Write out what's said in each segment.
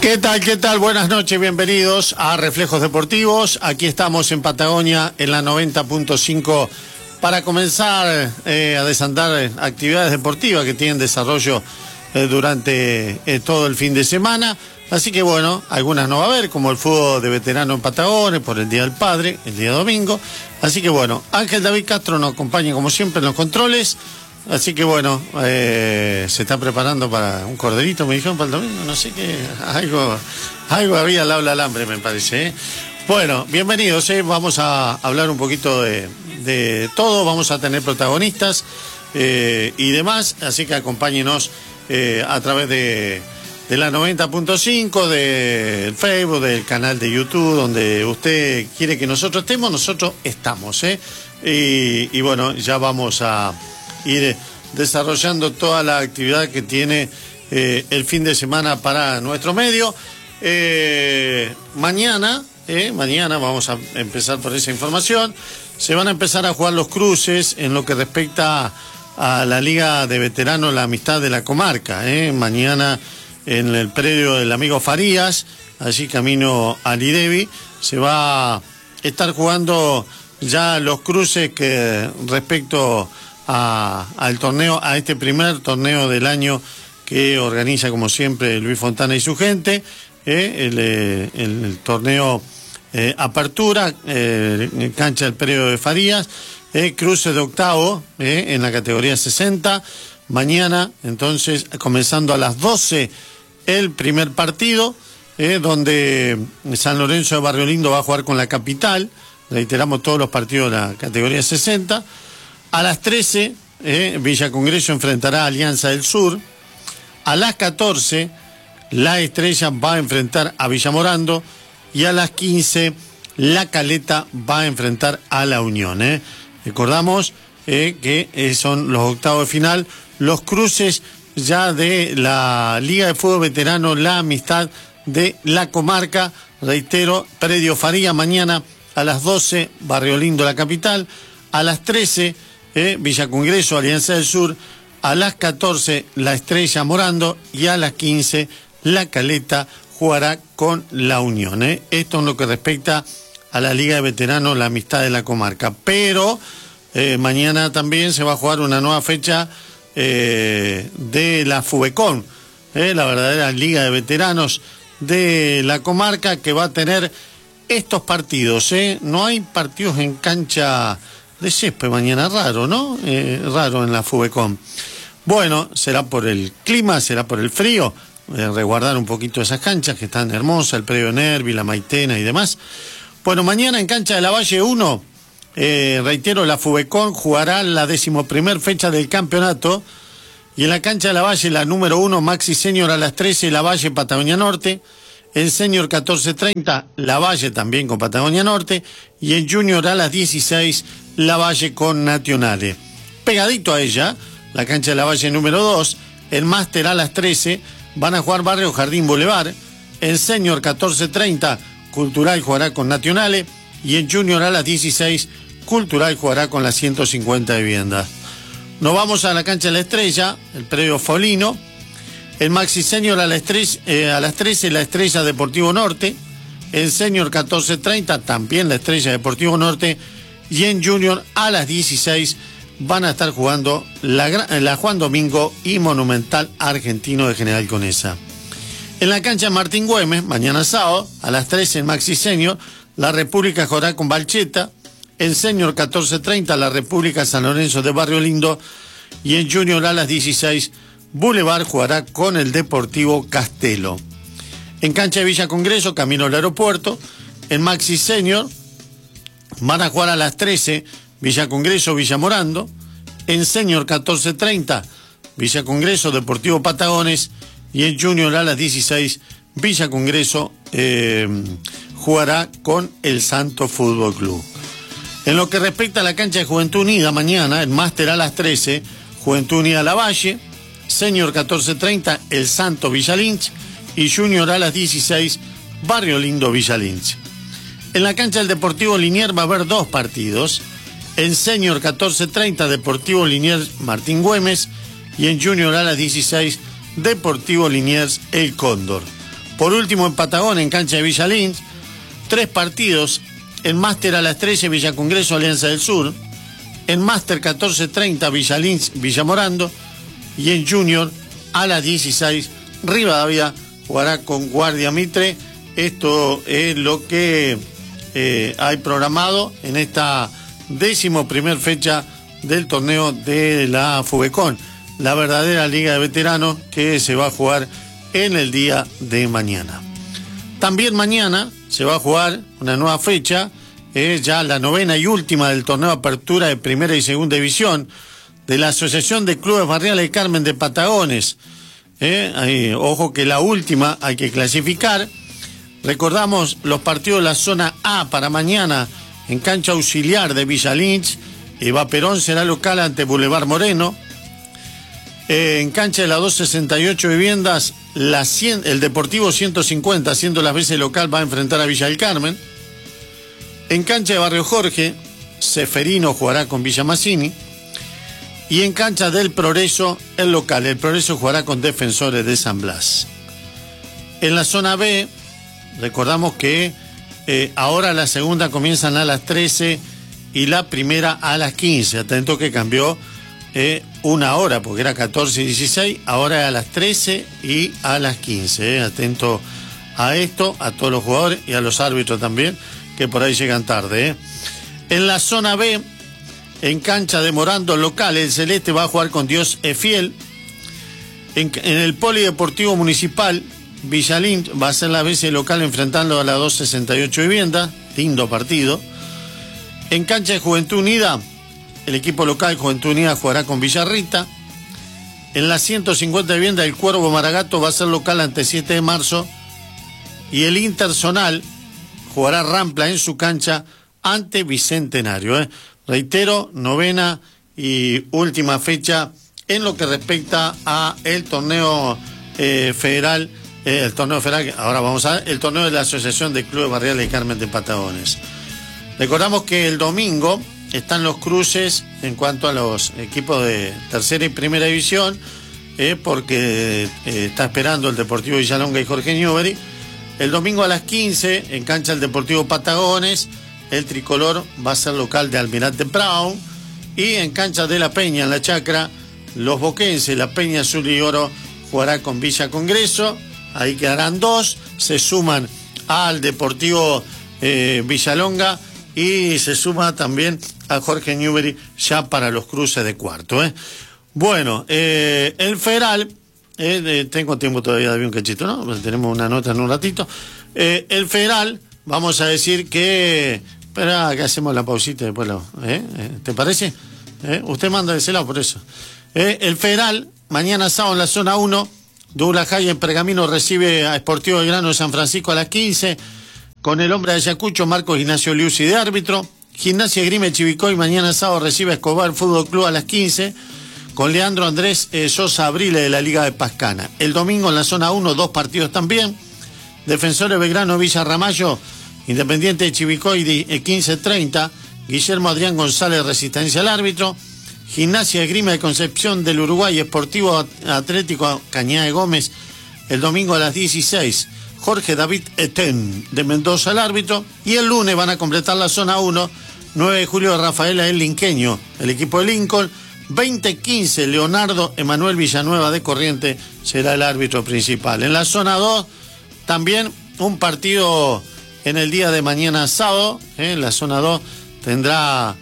¿Qué tal? ¿Qué tal? Buenas noches, bienvenidos a Reflejos Deportivos. Aquí estamos en Patagonia, en la 90.5, para comenzar a desandar actividades deportivas que tienen desarrollo durante todo el fin de semana. Así que bueno, algunas no va a haber, como el fútbol de veterano en Patagones por el Día del Padre, el día domingo. Así que bueno, Ángel David Castro nos acompaña como siempre en los controles. Así que bueno, se está preparando para un corderito, me dijeron, para el domingo, no sé qué, algo había al habla alambre, me parece, ¿eh? Bueno, bienvenidos, vamos a hablar un poquito de todo, vamos a tener protagonistas y demás, así que acompáñenos a través de la 90.5, del Facebook, del canal de YouTube, donde usted quiere que nosotros estemos, nosotros estamos, y bueno, ya vamos a ir desarrollando toda la actividad que tiene el fin de semana para nuestro medio. Mañana vamos a empezar por esa información. Se van a empezar a jugar los cruces en lo que respecta a la Liga de Veteranos La Amistad de la Comarca. Mañana en el predio del amigo Farías, allí camino a Lidevi, se va a estar jugando ya los cruces que respecto al torneo, a este primer torneo del año que organiza como siempre Luis Fontana y su gente, el torneo Apertura, cancha del predio de Farías, cruce de octavo en la categoría 60. Mañana entonces, comenzando a las 12 el primer partido, donde San Lorenzo de Barrio Lindo va a jugar con la Capital. Reiteramos, todos los partidos de la categoría 60. A las 13, Villa Congreso enfrentará a Alianza del Sur. A las 14, La Estrella va a enfrentar a Villa Morando. Y a las 15, La Caleta va a enfrentar a La Unión. Recordamos que son los octavos de final, los cruces ya de la Liga de Fútbol Veterano La Amistad de la Comarca. Reitero, predio Faría, mañana a las 12, Barrio Lindo, la Capital. A las 13, Villa Congreso, Alianza del Sur. A las 14, La Estrella Morando. Y a las 15, La Caleta jugará con La Unión. Esto en lo que respecta a la Liga de Veteranos La Amistad de la Comarca. Pero mañana también se va a jugar una nueva fecha de la Fubecon, la verdadera Liga de Veteranos de la Comarca, que va a tener estos partidos. No hay partidos en cancha de césped mañana, raro, ¿no? Raro en la Fubecon. Bueno, será por el clima, será por el frío, resguardar un poquito esas canchas que están hermosas, el predio Nervi, la Maitena y demás. Bueno, mañana en cancha de la Valle 1, reitero, la Fubecon jugará la 11ª fecha del campeonato, y en la cancha de la Valle, la número 1, Maxi Senior a las 13, La Valle, Patagonia Norte. En Senior 14:30, La Valle también con Patagonia Norte. Y en Junior a las 16, La Valle con Nacionales. Pegadito a ella, la cancha de la Valle número 2, el Máster a las 13, van a jugar Barrio Jardín Boulevard. En Senior 14:30, Cultural jugará con Nacionales. Y en Junior a las 16, Cultural jugará con las 150 viviendas. Nos vamos a la cancha de la Estrella, el predio Folino. El Maxi Senior a las 13, La Estrella Deportivo Norte. En Senior 14:30, también La Estrella Deportivo Norte. Y en Junior a las 16 van a estar jugando la Juan Domingo y Monumental Argentino de General Conesa. En la cancha Martín Güemes, mañana sábado, a las 13 en Maxi Senior, La República jugará con Balcheta. En Senior 14:30, La República San Lorenzo de Barrio Lindo. Y en Junior a las 16, Boulevard jugará con el Deportivo Castelo. En cancha de Villa Congreso, camino al aeropuerto. En Maxi Senior van a jugar a las 13, Villa Congreso, Villa Morando. En Senior 14:30, Villa Congreso, Deportivo Patagones. Y en Junior a las 16, Villa Congreso jugará con el Santo Fútbol Club. En lo que respecta a la cancha de Juventud Unida, mañana, el Máster a las 13, Juventud Unida La Valle. Senior 14:30, El Santo Villa Lynch. Y Junior a las 16, Barrio Lindo Villa Lynch. En la cancha del Deportivo Liniers va a haber dos partidos. En Senior 14:30, Deportivo Liniers Martín Güemes. Y en Junior a las 16, Deportivo Liniers El Cóndor. Por último, en Patagones, en cancha de Villa Lynch, 3 partidos. En Máster a las 13, Villa Congreso, Alianza del Sur. En Máster 14:30, Villa Lynch, Villa Morando. Y en Junior a las 16, Rivadavia jugará con Guardia Mitre. Esto es lo que hay programado en esta 11ª fecha del torneo de la Fubecon, la verdadera liga de veteranos que se va a jugar en el día de mañana. También mañana se va a jugar una nueva fecha, ya la 9ª y última del torneo de apertura de primera y segunda división de la Asociación de Clubes Barriales de Carmen de Patagones. Ojo que la última hay que clasificar. Recordamos los partidos de la zona A para mañana en cancha auxiliar de Villa Lynch. Eva Perón será local ante Boulevard Moreno. En cancha de las 268 viviendas, el Deportivo 150, siendo las veces local, va a enfrentar a Villa del Carmen. En cancha de Barrio Jorge, Seferino jugará con Villa Mazzini. Y en cancha del Progreso, el local, el Progreso jugará con Defensores de San Blas. En la zona B, recordamos que ahora la segunda comienzan a las 13 y la primera a las 15. Atento que cambió una hora, porque era 14 y 16, ahora es a las 13 y a las 15. Atento a esto, a todos los jugadores y a los árbitros también, que por ahí llegan tarde. En la zona B, en cancha de Morando local, el Celeste va a jugar con Dios es Fiel. En el Polideportivo Municipal, Villa Lynch va a ser la veces local enfrentando a la 268 vivienda. Lindo partido. En cancha de Juventud Unida, el equipo local Juventud Unida jugará con Villarrita. En la 150 vivienda, el Cuervo Maragato va a ser local ante 7 de marzo. Y el Interzonal jugará Rampla en su cancha ante Bicentenario. Reitero, 9ª y última fecha en lo que respecta a el torneo federal. El torneo federal, ahora vamos a ver, el torneo de la Asociación de Clubes Barriales de Carmen de Patagones. Recordamos que el domingo están los cruces en cuanto a los equipos de tercera y primera división, porque está esperando el Deportivo Villalonga y Jorge Newbery. El domingo a las 15, en cancha del Deportivo Patagones, el tricolor va a ser local de Almirante Brown. Y en cancha de La Peña, en la Chacra, los boquenses, La Peña Azul y Oro, jugará con Villa Congreso. Ahí quedarán 2, se suman al Deportivo Villalonga y se suma también a Jorge Newbery ya para los cruces de cuarto. Bueno, el federal, tengo tiempo todavía de un cachito, ¿no? Tenemos una nota en un ratito. El federal, vamos a decir que... Espera, que hacemos la pausita y después lo... ¿Te parece? Usted manda de ese lado por eso. El federal, mañana sábado en la zona 1, Douglas High en Pergamino recibe a Sportivo Belgrano de San Francisco a las 15, con el hombre de Ayacucho, Marcos Ignacio Liuzzi de árbitro. Gimnasia Esgrima de Chivicoy mañana sábado recibe a Escobar Fútbol Club a las 15, con Leandro Andrés Sosa Abrile de la Liga de Pascana. El domingo en la zona 1, 2 partidos también. Defensores Belgrano Villa Ramallo, Independiente de Chivicoy 15:30, Guillermo Adrián González Resistencia al árbitro. Gimnasia Esgrima de Concepción del Uruguay, Esportivo Atlético Cañada de Gómez, el domingo a las 16. Jorge David Eten de Mendoza al árbitro. Y el lunes van a completar la zona 1, 9 de julio Rafaela El Linqueño, el equipo de Lincoln. 20:15 Leonardo Emanuel Villanueva de Corriente será el árbitro principal. En la zona 2 también un partido en el día de mañana sábado. La zona 2 tendrá,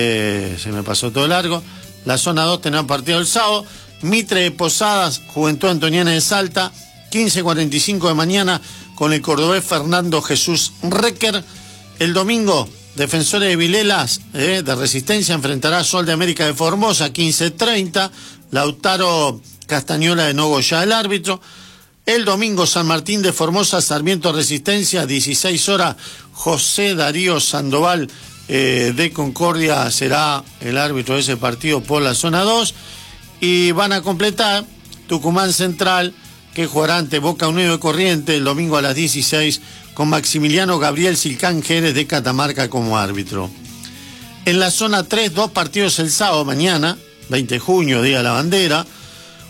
se me pasó todo largo, la zona 2 tendrá un partido el sábado. Mitre de Posadas, Juventud Antoniana de Salta, 15:45 de mañana con el cordobés Fernando Jesús Recker. El domingo, Defensores de Vilelas de Resistencia enfrentará a Sol de América de Formosa, 15:30. Lautaro Castañola de Nogoyá el árbitro. El domingo, San Martín de Formosa, Sarmiento Resistencia, 16 horas. José Darío Sandoval de Concordia será el árbitro de ese partido por la zona 2. Y van a completar Tucumán Central, que jugará ante Boca Unido de Corriente el domingo a las 16, con Maximiliano Gabriel Silcán Jerez de Catamarca como árbitro. En la zona 3, 2 partidos el sábado mañana, 20 de junio, Día de la Bandera.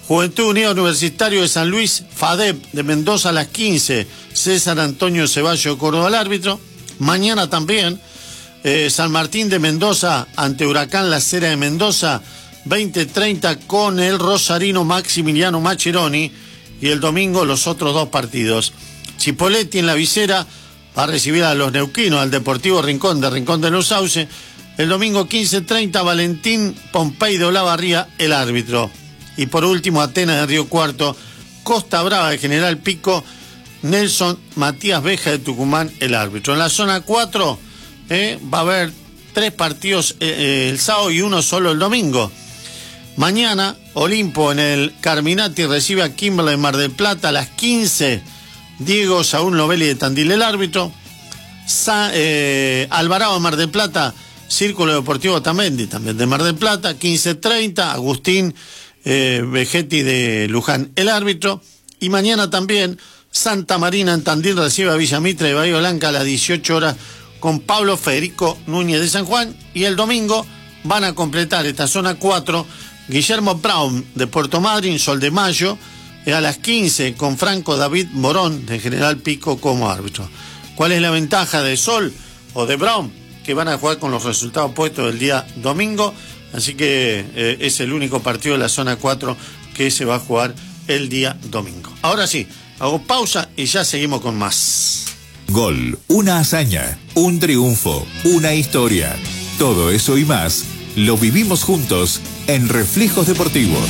Juventud Unida Universitario de San Luis, FADEP de Mendoza a las 15, César Antonio Ceballos Córdoba al árbitro. Mañana también, San Martín de Mendoza ante Huracán La Cera de Mendoza, 20:30 con el rosarino Maximiliano Maccheroni. Y el domingo los otros dos partidos. Chipolletti en la visera va a recibir a los neuquinos, al Deportivo Rincón de los Sauces. El domingo 15:30 Valentín Pompey de Olavarría, el árbitro. Y por último, Atenas de Río Cuarto, Costa Brava de General Pico, Nelson Matías Beja de Tucumán, el árbitro. En la zona 4 va a haber 3 partidos el sábado y uno solo el domingo. Mañana, Olimpo en el Carminati recibe a Kimberley en Mar del Plata a las 15. Diego Saúl Novelli de Tandil, el árbitro. Alvarado de Mar del Plata, Círculo Deportivo Tamendi, también de Mar del Plata, 15:30. Agustín Vegetti de Luján, el árbitro. Y mañana también Santa Marina en Tandil recibe a Villa Mitre de Bahía Blanca a las 18 horas con Pablo Federico Núñez de San Juan. Y el domingo van a completar esta zona 4 Guillermo Brown de Puerto Madryn, Sol de Mayo, a las 15 con Franco David Morón de General Pico como árbitro. ¿Cuál es la ventaja de Sol o de Brown? Que van a jugar con los resultados puestos el día domingo. Así que es el único partido de la zona 4 que se va a jugar el día domingo. Ahora sí, hago pausa y ya seguimos con más. Gol, una hazaña, un triunfo, una historia. Todo eso y más lo vivimos juntos en Reflejos Deportivos.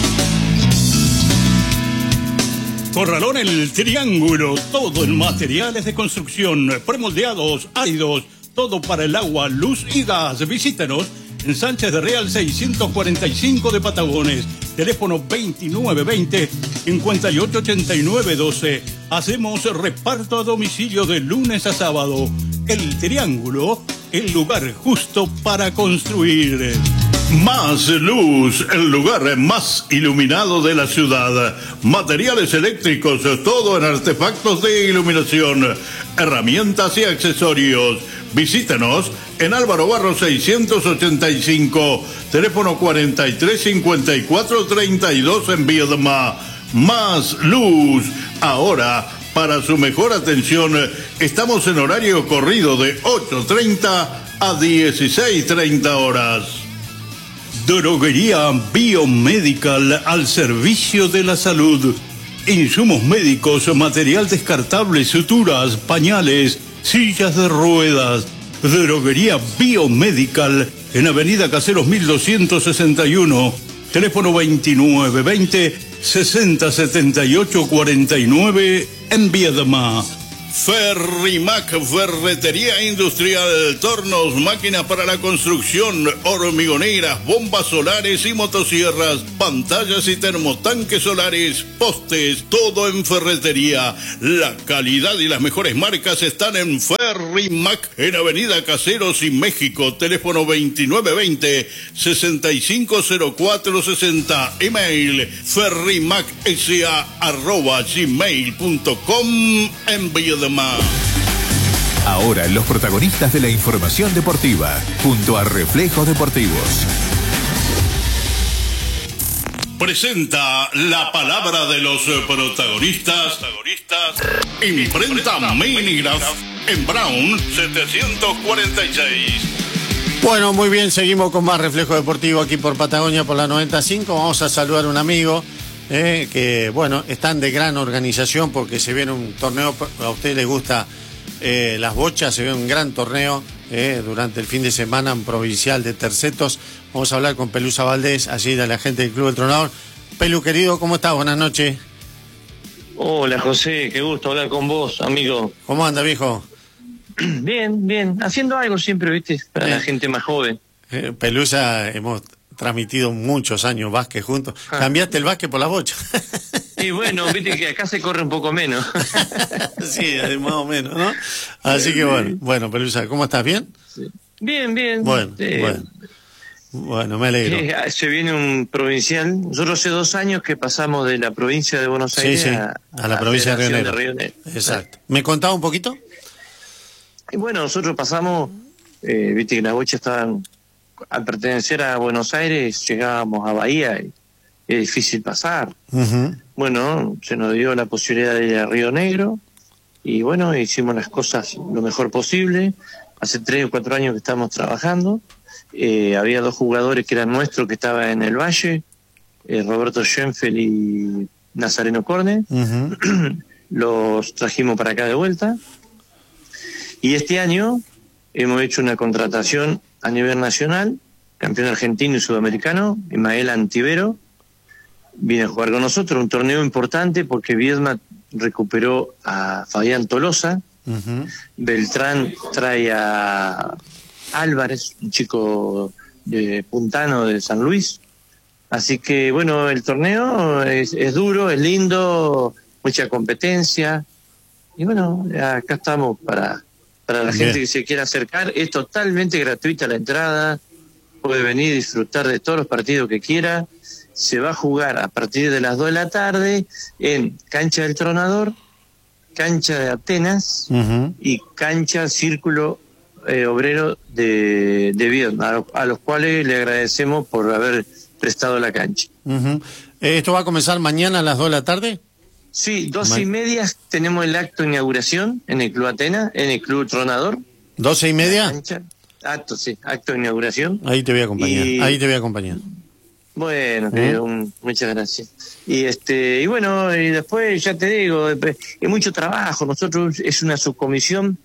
Corralón El Triángulo, todo en materiales de construcción, premoldeados, áridos, todo para el agua, luz y gas. Visítenos en Sánchez de Real 645 de Patagones. Teléfono 2920-588912. Hacemos reparto a domicilio de lunes a sábado. El Triángulo, el lugar justo para construir. Más Luz, el lugar más iluminado de la ciudad. Materiales eléctricos, todo en artefactos de iluminación, herramientas y accesorios. Visítenos en Álvaro Barro 685, teléfono 435432 en Viedma. Más Luz, ahora para su mejor atención estamos en horario corrido de 8:30 a 16:30 horas. Droguería Biomedical al servicio de la salud. Insumos médicos, material descartable, suturas, pañales, sillas de ruedas. Droguería Biomedical en Avenida Caseros 1261. Teléfono 2920-607849 en Viedma. Ferrimac, Ferretería Industrial, tornos, máquinas para la construcción, hormigoneras, bombas solares y motosierras, pantallas y termotanques solares, postes, todo en ferretería. La calidad y las mejores marcas están en Ferrimac, en Avenida Caseros y México, teléfono 2920-650460, email ferrimacsa@gmail.com en Viedma. Ahora los protagonistas de la información deportiva, junto a Reflejos Deportivos. Presenta la palabra de los protagonistas. Imprenta Minigraph en Brown 746. Bueno, muy bien, seguimos con más Reflejo Deportivo aquí por Patagonia por la 95. Vamos a saludar a un amigo que, bueno, están de gran organización porque se viene un torneo, a usted le gusta las bochas, se viene un gran torneo durante el fin de semana en provincial de tercetos. Vamos a hablar con Pelusa Valdés, allí de la gente del Club El Tronador. Pelu, querido, ¿cómo estás? Buenas noches. Hola, José, qué gusto hablar con vos, amigo. ¿Cómo anda, viejo? Bien, bien, haciendo algo siempre, viste, para la gente más joven. Pelusa, hemos transmitido muchos años básquet juntos. ¿Cambiaste el básquet por la bocha? Y bueno, viste que acá se corre un poco menos. Sí, más o menos, ¿no? Así que bueno, Pelusa, ¿cómo estás? ¿Bien? Sí. Bien. Bueno, me alegro. Se viene un provincial. Nosotros hace 2 años que pasamos de la provincia de Buenos Aires a la provincia de Río Negro. Exacto. ¿Me contaba un poquito? Y bueno, nosotros pasamos, viste que las bochas estaban, al pertenecer a Buenos Aires, llegábamos a Bahía y es difícil pasar. Ujú. Bueno, se nos dio la posibilidad de ir a Río Negro y bueno, hicimos las cosas lo mejor posible. Hace 3 o 4 años que estamos trabajando. Había 2 jugadores que eran nuestros que estaban en el Valle, Roberto Schenfeld y Nazareno Corne. Ujú. Los trajimos para acá de vuelta. Y este año hemos hecho una contratación a nivel nacional, campeón argentino y sudamericano, Ismael Antivero. Viene a jugar con nosotros, un torneo importante porque Viedma recuperó a Fabián Tolosa. Ujú. Beltrán trae a Álvarez, un chico de puntano de San Luis. Así que bueno, el torneo es duro, es lindo, mucha competencia. Y bueno, acá estamos para la Bien. gente que se quiera acercar. Es totalmente gratuita la entrada, puede venir y disfrutar de todos los partidos que quiera. Se va a jugar a partir de las 2 de la tarde en Cancha del Tronador, Cancha de Atenas Ujú. y Cancha Círculo Obrero de Viedma, a los cuales le agradecemos por haber prestado la cancha. Ujú. ¿Esto va a comenzar mañana a las 2 de la tarde? Sí, 2:30 tenemos el acto de inauguración en el Club Atenas, en el Club Tronador. 12:30. Cancha. Acto de inauguración. Ahí te voy a acompañar. Y- Ahí te voy a acompañar. Bueno, muchas gracias. Y bueno, y después ya te digo, es mucho trabajo. Nosotros es una subcomisión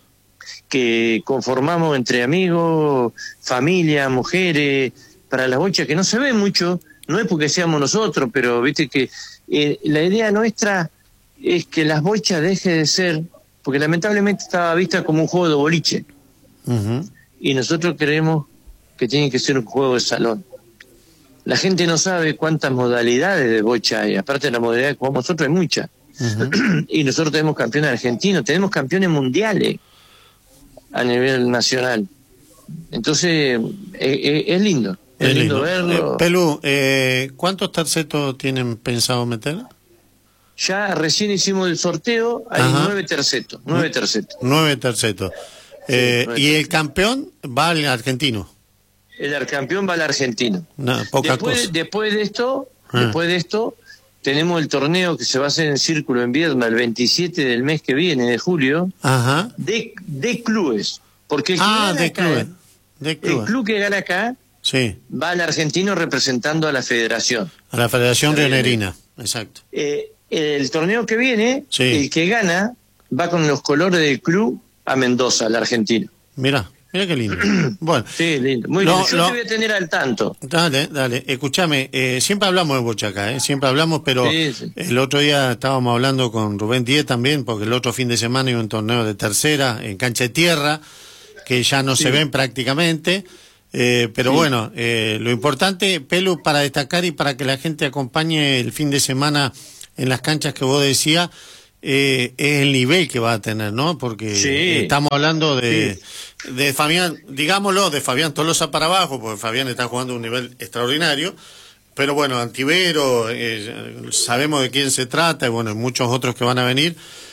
que conformamos entre amigos, familia, mujeres, para las bochas que no se ve mucho, no es porque seamos nosotros, pero viste que la idea nuestra es que las bochas dejen de ser, porque lamentablemente estaba vista como un juego de boliche, Ujú. y nosotros creemos que tiene que ser un juego de salón. La gente no sabe cuántas modalidades de bocha hay, aparte de la modalidad que jugamos nosotros hay muchas. Ujú. Y nosotros tenemos campeones argentinos, tenemos campeones mundiales a nivel nacional. Entonces, es lindo. Es lindo verlo. Pelu, ¿cuántos tercetos tienen pensado meter? Ya recién hicimos el sorteo, hay Ajá. 9 tercetos. 9 tercetos. 9 tercetos. nueve Y el campeón va al argentino. El campeón va al argentino. No, poca cosa. Después de esto, Ah. tenemos el torneo que se va a hacer en Círculo en Viedma el 27 del mes que viene, de julio, Ajá. de clubes. Porque el que Ah, gana de acá, clubes. De el clubes. club que gana acá Sí, va al argentino representando a la federación. a la Federación Está bien. Rionerina. Exacto. El torneo que viene, Sí. el que gana va con los colores del club a Mendoza, al argentino. Mira qué lindo. Bueno, Sí, lindo. Muy No, lindo. Yo no. te voy a tener al tanto. dale. Escúchame, siempre hablamos de bocha acá, siempre hablamos, pero Sí, sí. el otro día estábamos hablando con Rubén Díez también, porque el otro fin de semana iba un torneo de tercera en cancha de tierra, que ya no se ven prácticamente. Pero bueno, lo importante, Pelu, para destacar y para que la gente acompañe el fin de semana en las canchas que vos decías, es el nivel que va a tener, ¿no? Porque Sí. estamos hablando de Fabián, digámoslo, de Fabián Tolosa para abajo, porque Fabián está jugando a un nivel extraordinario. Pero bueno, Antivero, sabemos de quién se trata, y bueno, muchos otros que van a venir.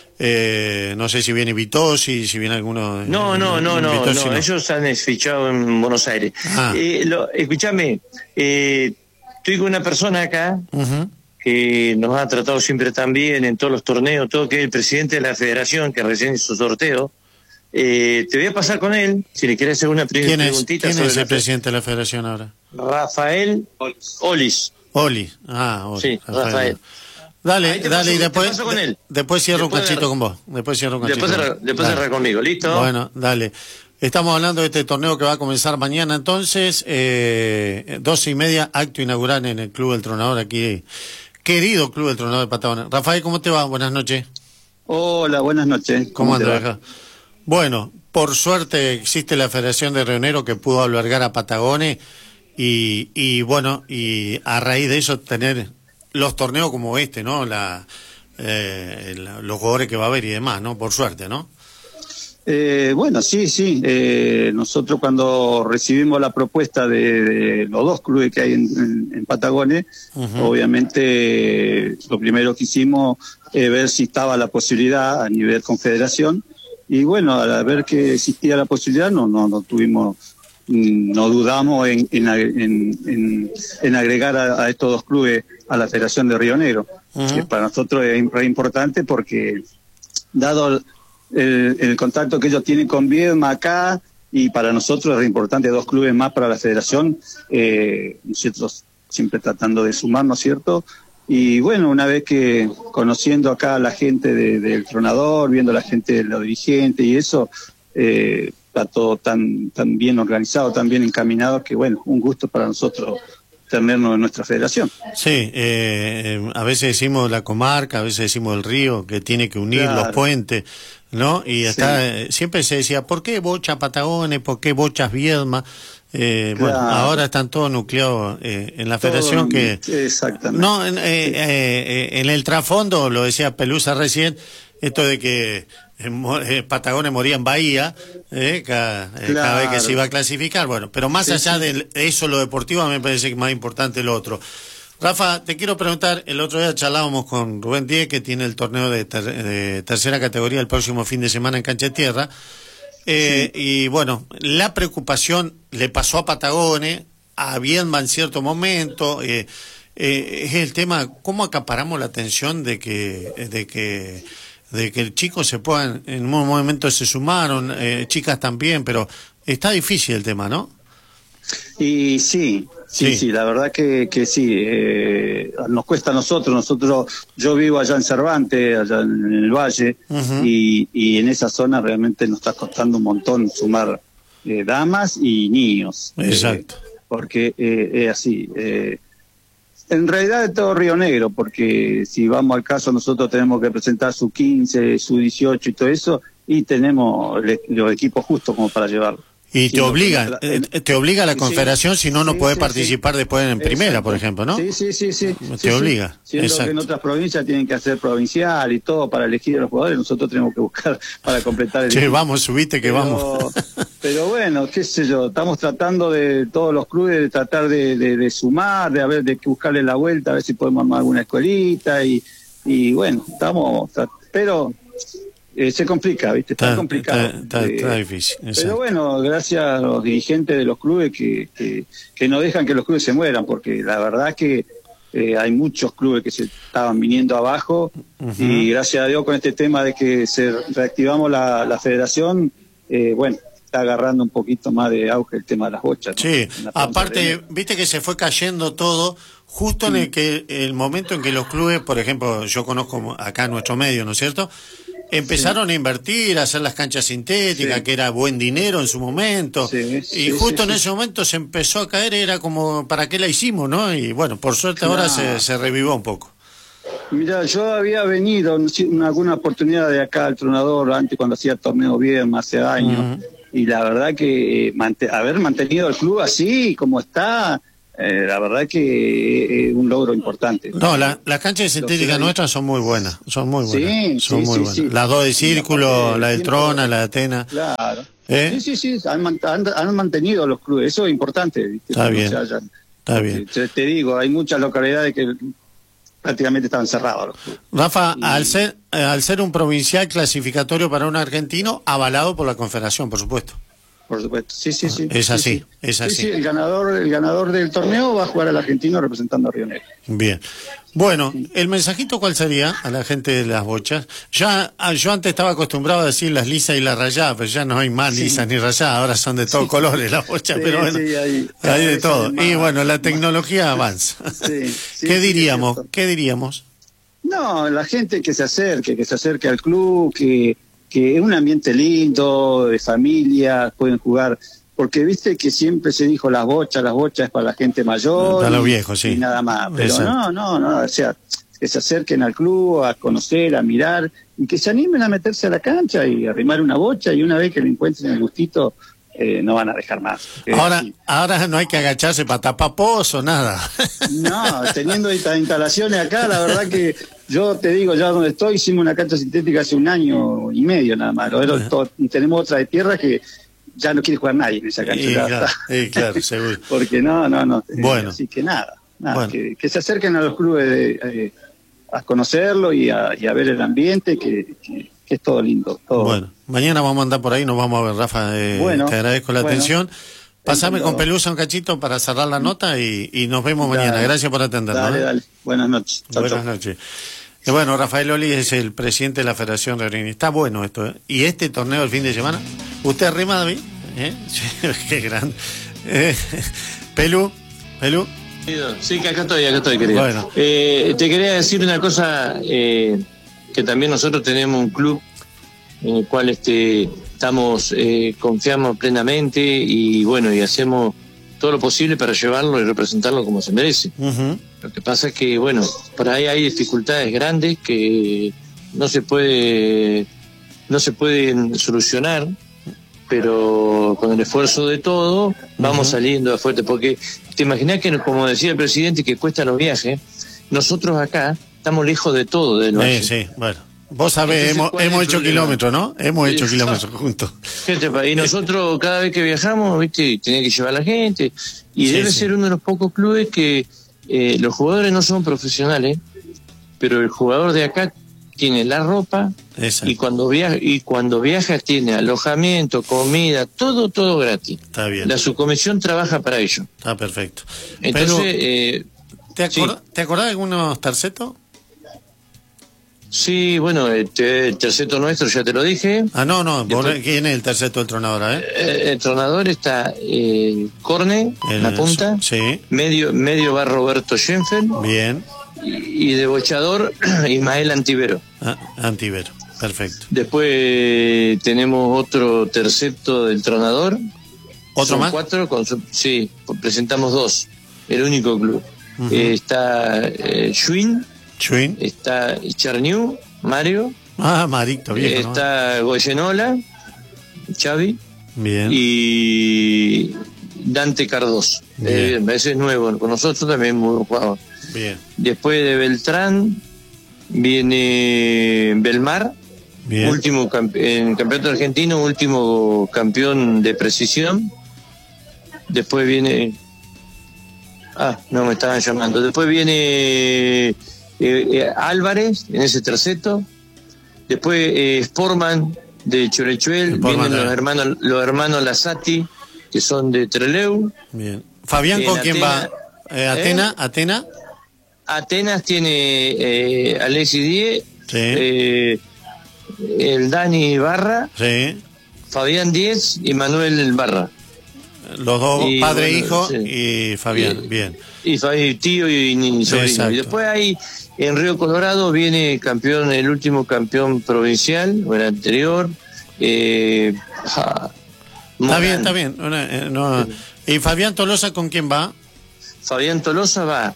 No sé si viene Vitosi, si viene alguno. No, Vitosi, ellos han fichado en Buenos Aires. Ah. Escúchame, estoy con una persona acá Ujú. que nos ha tratado siempre tan bien en todos los torneos, todo, que es el presidente de la federación, que recién hizo sorteo. Te voy a pasar con él, si le quieres hacer una ¿Quién es preguntita el sobre presidente de la federación ahora? Rafael Olis. Oli. Oli. Sí, Rafael. Dale, Ahí te dale, y paso- después, te paso con él. después cierro un Después cachito de- con vos. Después cierro un cachito. Después Dale. cerrar conmigo, ¿listo? Bueno, dale. Estamos hablando de este torneo que va a comenzar mañana, entonces, 12:30, acto inaugural en el Club del Tronador, aquí, querido Club del Tronador de Patagones. Rafael, ¿cómo te va? Buenas noches. Hola, buenas noches. ¿Cómo te va? andas? Bueno, por suerte existe la Federación de Rionero que pudo albergar a Patagones y bueno, y a raíz de eso tener los torneos como este, ¿no? Los jugadores que va a haber y demás, ¿no? Por suerte, ¿no? Bueno, sí. Nosotros cuando recibimos la propuesta de los dos clubes que hay en Patagones, obviamente lo primero que hicimos es ver si estaba la posibilidad a nivel confederación. Y bueno, al ver que existía la posibilidad, no tuvimos no dudamos en agregar a estos dos clubes a la Federación de Río Negro, que para nosotros es re importante porque dado el contacto que ellos tienen con Viedma acá, y para nosotros es importante 2 clubes más para la Federación, nosotros siempre tratando de sumar, ¿no es cierto? Y bueno, una vez que conociendo acá a la gente del Tronador, viendo a la gente de los dirigentes y eso, está todo tan bien organizado, tan bien encaminado, que bueno, un gusto para nosotros tenernos en nuestra federación. Sí, a veces decimos la comarca, a veces decimos el río, que tiene que unir los puentes, ¿no? Y está, siempre se decía, ¿por qué Bocha Patagones? ¿Por qué Bochas Viedma? Bueno, ahora están todos nucleados en la federación que... Exactamente. No, en el trasfondo, lo decía Pelusa recién, esto de que Patagones moría en Bahía cada vez que se iba a clasificar. Bueno, pero más allá de eso, lo deportivo, me parece que es más importante lo otro. Rafa, te quiero preguntar, el otro día charlábamos con Rubén Díez, que tiene el torneo de tercera categoría el próximo fin de semana en Cancha de Tierra, y bueno, la preocupación le pasó a Patagones, a Viedma en cierto momento, es el tema, ¿cómo acaparamos la atención de que el chico se puedan, en un momento se sumaron, chicas también, pero está difícil el tema, ¿no? Y sí, la verdad que sí, nos cuesta a nosotros, yo vivo allá en Cervantes, allá en el Valle, y en esa zona realmente nos está costando un montón sumar damas y niños. Exacto. Porque es así, en realidad es todo Río Negro, porque si vamos al caso nosotros tenemos que presentar su 15, su 18 y todo eso, y tenemos los equipos justos como para llevarlo. Y te obliga la confederación, si no podés participar después en primera, por ejemplo, ¿no? Sí. Te obliga. Siendo que en otras provincias tienen que hacer provincial y todo para elegir a los jugadores, nosotros tenemos que buscar para completar el equipo. Vamos, subite que vamos. Pero bueno, qué sé yo, estamos tratando de todos los clubes de tratar de sumar, de buscarle la vuelta, a ver si podemos armar alguna escuelita y bueno, pero se complica, ¿viste? Está complicado. Está difícil. Exacto. Pero bueno, gracias a los dirigentes de los clubes que no dejan que los clubes se mueran, porque la verdad que hay muchos clubes que se estaban viniendo abajo y gracias a Dios con este tema de que reactivamos la federación, bueno, está agarrando un poquito más de auge el tema de las bochas, ¿no? Sí, aparte, viste que se fue cayendo todo justo en el momento en que los clubes, por ejemplo, yo conozco acá nuestro medio, ¿no es cierto?, empezaron a invertir, a hacer las canchas sintéticas, que era buen dinero en su momento, y justo en ese momento se empezó a caer, era como, ¿para qué la hicimos, no? Y bueno, por suerte ahora se revivó un poco. Mira, yo había venido en alguna oportunidad de acá al Tronador, antes cuando hacía torneo bien, hace años, y la verdad que haber mantenido el club así, como está... la verdad que es un logro importante. No, las canchas sintéticas nuestras son muy buenas, son muy buenas. Las dos de Círculo, la del Trona, la de Atena. Claro. Sí, han mantenido los clubes, eso es importante, ¿viste? Está bien, está bien. Te digo, hay muchas localidades que prácticamente estaban cerrados los clubes. Rafa, al ser un provincial clasificatorio para un argentino, avalado por la Confederación, por supuesto. Por supuesto, sí. Es así. Sí, el ganador del torneo va a jugar al argentino representando a Río Negro. Bien. Bueno, ¿el mensajito cuál sería a la gente de las bochas? Yo antes estaba acostumbrado a decir las lisas y las rayadas, pero ya no hay más lisas ni rayadas, ahora son de todos colores las bochas, pero bueno, hay de todo. Y bueno, la tecnología avanza. ¿Qué diríamos? No, la gente que se acerque al club, que es un ambiente lindo, de familia, pueden jugar, porque viste que siempre se dijo las bochas es para la gente mayor, para los viejos, y nada más, pero no, o sea, que se acerquen al club a conocer, a mirar, y que se animen a meterse a la cancha y arrimar una bocha, y una vez que le encuentren el gustito, no van a dejar más. Ahora no hay que agacharse para tapar pozo, nada. No, teniendo estas instalaciones acá, la verdad que yo te digo, ya donde estoy, hicimos una cancha sintética hace 1 año y medio nada más. Tenemos otra de tierra que ya no quiere jugar nadie en esa cancha. Claro, seguro. Porque no. Bueno. Así que nada bueno. que se acerquen a los clubes a conocerlo y a ver el ambiente, que es todo lindo. Todo. Bueno, mañana vamos a andar por ahí, nos vamos a ver, Rafa. Te agradezco la atención. Pasame con Pelusa un cachito para cerrar la nota y nos vemos mañana. Gracias por atendernos. Dale. Buenas noches. Buenas noches. Bueno, Rafael Oli es el presidente de la Federación de Rioneros. Está bueno esto, ¿eh? Y este torneo el fin de semana, ¿usted rema, David? Qué grande. Pelu. Sí, que acá estoy, querido. Bueno. Te quería decir una cosa, que también nosotros tenemos un club en el cual confiamos plenamente y bueno, y hacemos todo lo posible para llevarlo y representarlo como se merece. Uh-huh. Lo que pasa es que, bueno, por ahí hay dificultades grandes que no se pueden solucionar, pero con el esfuerzo de todo vamos saliendo a fuerte, porque te imaginas que, como decía el presidente, que cuesta los viajes, nosotros acá estamos lejos de todo del valle. Sí, bueno. Vos sabés, hemos hecho kilómetros, ¿no? Hemos hecho kilómetros juntos. Y nosotros cada vez que viajamos, viste, tenía que llevar a la gente, y debe ser uno de los pocos clubes que los jugadores no son profesionales, pero el jugador de acá tiene la ropa. Exacto. y cuando viaja tiene alojamiento, comida, todo gratis. Está bien. La subcomisión trabaja para ello. Está perfecto. Entonces, ¿te acordás de algunos tercetos? Sí, bueno, el terceto nuestro ya te lo dije. No. Después, ¿quién es el terceto del tronador? El tronador está Corne, la punta. Sí. Medio va Roberto Schenfeld. Bien. Y de bochador, Ismael Antivero. Antivero, perfecto. Después tenemos otro terceto del tronador. ¿Otro Son más? 4, sí, presentamos 2. El único club. Uh-huh. Está Schwinn. Está Charniu, Mario. Marito, bien. Está Goyenola, Xavi. Bien. Y Dante Cardoso. Ese es nuevo, con nosotros también muy buen jugador. Bien. Después de Beltrán viene Belmar. Bien. Último en campeonato argentino, último campeón de precisión. Después viene... no, me estaban llamando. Después viene... Álvarez en ese terceto, después Sportman de Chorechuel, vienen los hermanos Lasati, que son de Trelew. Bien. Fabián, ¿con quién va? Atena. Atenas tiene Alexis Díez, sí. El Dani Barra, sí. Fabián Díez y Manuel Barra. Los dos, padre e hijo, sí. Y Fabián, bien. Y tío y sobrino. Exacto. Y después hay en Río Colorado viene el último campeón provincial, o el anterior. Está bien. ¿Y Fabián Tolosa con quién va? Fabián Tolosa va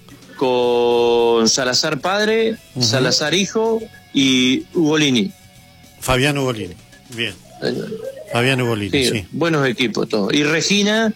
con Salazar padre, Salazar hijo y Ugolini. Fabián Ugolini, bien. Fabián Ugolini, sí. Buenos equipos todos. Y Regina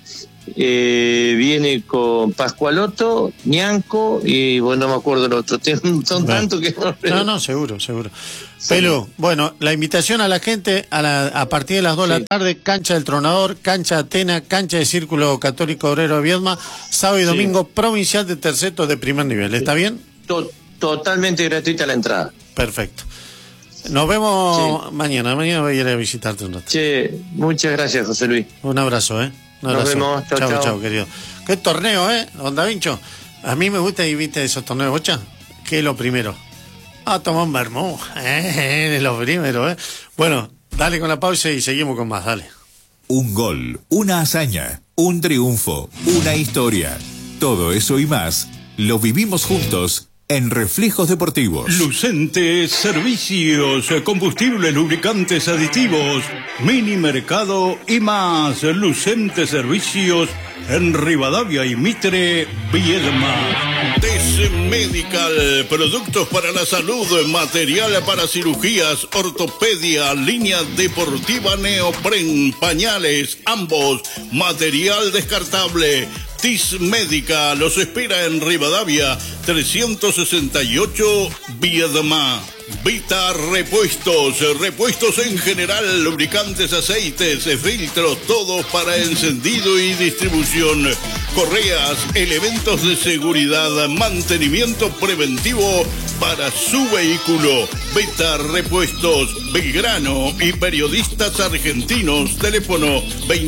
viene con Pascualoto, Ñanco y bueno, no me acuerdo el otro. Son tantos que no, seguro. Sí. Pelu, bueno, la invitación a la gente a partir de las 2 de la tarde, cancha del Tronador, cancha Atena, cancha de Círculo Católico Obrero de Viedma, sábado y domingo provincial de terceto de primer nivel. ¿Está bien? Totalmente gratuita la entrada. Perfecto. Nos vemos mañana voy a ir a visitarte un rato. Muchas gracias, José Luis. Un abrazo, Un abrazo. Nos vemos. Chao, querido. ¿Qué torneo, Don Davincho? A mí me gusta y viste esos torneos, bocha. ¿Qué es lo primero? Tomar un vermú. Es lo primero, Bueno, dale con la pausa y seguimos con más, dale. Un gol, una hazaña, un triunfo, una historia. Todo eso y más lo vivimos juntos en Reflejos Deportivos. Lucente Servicios, combustibles, lubricantes, aditivos, mini mercado y más. Lucente Servicios en Rivadavia y Mitre, Viedma. TIS Medical, productos para la salud, material para cirugías, ortopedia, línea deportiva, neopren, pañales, ambos, material descartable. TIS Médica los espera en Rivadavia 368 Viedma. Vita Repuestos, repuestos en general, lubricantes, aceites, filtros, todo para encendido y distribución. Correas, elementos de seguridad, mantenimiento preventivo para su vehículo. Vita Repuestos, Belgrano y periodistas argentinos. Teléfono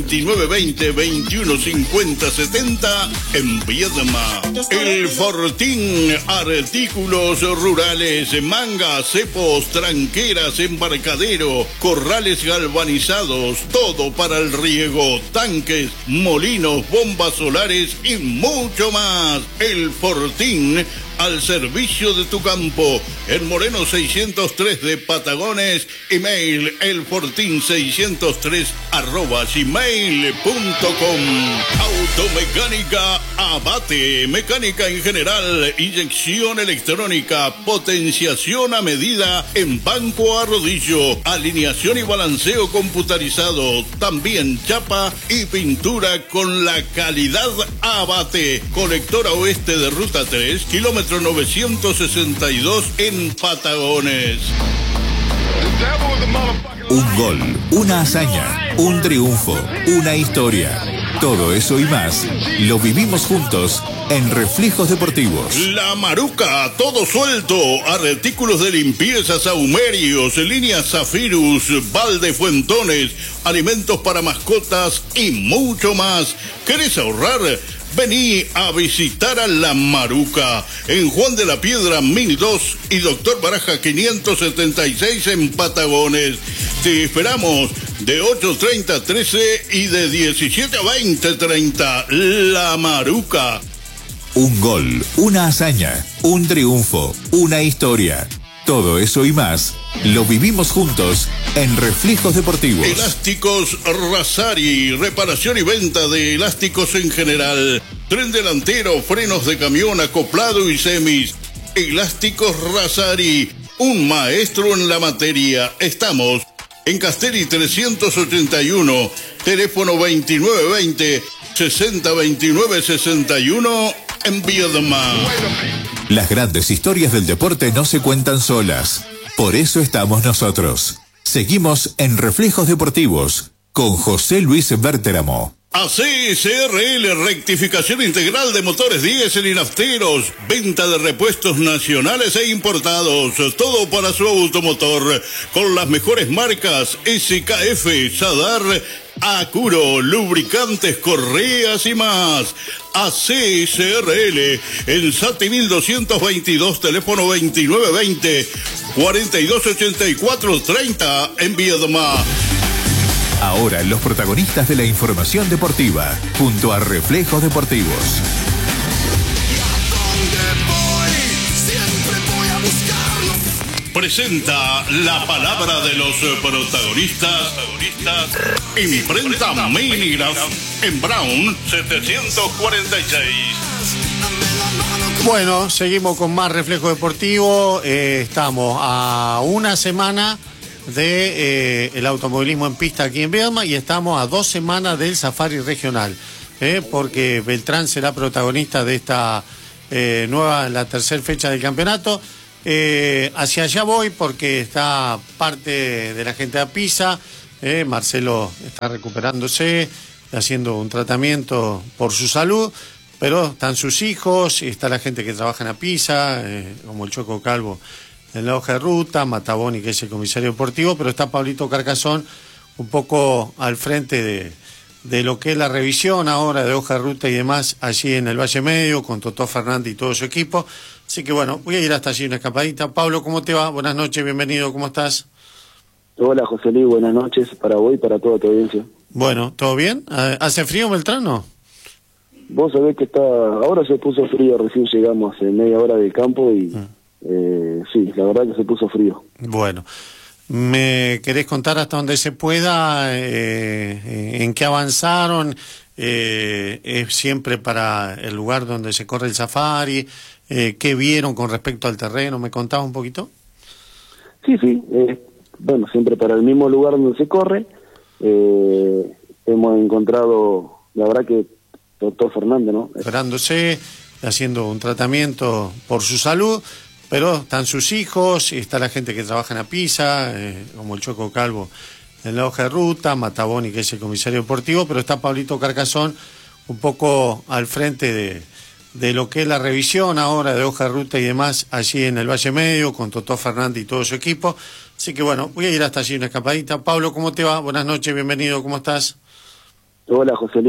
2920-215070 en Viedma. El Fortín, artículos rurales, mangas, cepos, tranqueras, embarcadero, corrales galvanizados, todo para el riego, tanques, molinos, bombas solares y mucho más. El Fortín, al servicio de tu campo. En Moreno 603 de Patagones. Email elfortin603@gmail.com. Automecánica Abate. Mecánica en general. Inyección electrónica. Potenciación a medida en banco a rodillo. Alineación y balanceo computarizado. También chapa y pintura con la calidad Abate. Colectora oeste de Ruta 3, kilómetro 962 en Patagones. Un gol, una hazaña, un triunfo, una historia. Todo eso y más lo vivimos juntos en Reflejos Deportivos. La Maruca, todo suelto. Artículos de limpieza, saumerios, líneas Zafirus, balde Fuentones, alimentos para mascotas y mucho más. ¿Querés ahorrar? Vení a visitar a La Maruca en Juan de la Piedra 1002 y Doctor Baraja 576 en Patagones. Te esperamos de 8:30 a 13 y de 17 a 20:30. La Maruca. Un gol, una hazaña, un triunfo, una historia. Todo eso y más lo vivimos juntos en Reflejos Deportivos. Elásticos Rasari, reparación y venta de elásticos en general. Tren delantero, frenos de camión, acoplado y semis. Elásticos Rasari, un maestro en la materia. Estamos en Castelli 381, teléfono 2920-602961 en Viedma. Las grandes historias del deporte no se cuentan solas. Por eso estamos nosotros. Seguimos en Reflejos Deportivos con José Luis Berteramo. ACSRL, rectificación integral de motores diésel y nafteros, venta de repuestos nacionales e importados, todo para su automotor, con las mejores marcas SKF, Sadar, Acuro, lubricantes, correas y más. ACSRL, en SATI 1222, teléfono 2920-428430 en Viedma. Ahora los protagonistas de la información deportiva, junto a Reflejos Deportivos. Presenta la palabra de los protagonistas. Imprenta Minigraph en Brown 746. Bueno, seguimos con más Reflejo Deportivo. Estamos a una semana de el automovilismo en pista aquí en Viedma y estamos a 2 semanas del Safari Regional, porque Beltrán será protagonista de esta la tercera fecha del campeonato. Hacia allá voy porque está parte de la gente de Apisa. Marcelo está recuperándose, haciendo un tratamiento por su salud, pero están sus hijos y está la gente que trabaja en Apisa, como el Choco Calvo en la hoja de ruta, Mataboni, que es el comisario deportivo, pero está Pablito Carcasón un poco al frente de lo que es la revisión ahora de hoja de ruta y demás allí en el Valle Medio, con Totó Fernández y todo su equipo. Así que bueno, voy a ir hasta allí una escapadita. Pablo, ¿cómo te va? Buenas noches, bienvenido, ¿cómo estás? Hola, José Luis, buenas noches para vos y para toda tu audiencia. Bueno, ¿todo bien? ¿Hace frío, Beltrán, no? Vos sabés que ahora se puso frío, recién llegamos hace media hora del campo y sí, la verdad que se puso frío. Bueno, ¿me querés contar hasta donde se pueda en qué avanzaron? ¿Es siempre para el lugar donde se corre el safari? ¿Qué vieron con respecto al terreno? ¿Me contabas un poquito? Sí, bueno, siempre para el mismo lugar donde se corre. Hemos encontrado, la verdad que Totó Fernández, ¿no? Esperándose, haciendo un tratamiento por su salud, pero están sus hijos, y está la gente que trabaja en la Pisa, como el Choco Calvo en la hoja de ruta, Mataboni, que es el comisario deportivo, pero está Pablito Carcasón un poco al frente de lo que es la revisión ahora de hoja de ruta y demás, allí en el Valle Medio, con Totó Fernández y todo su equipo. Así que bueno, voy a ir hasta allí una escapadita. Pablo, ¿cómo te va? Buenas noches, bienvenido, ¿cómo estás? Hola, José Luis.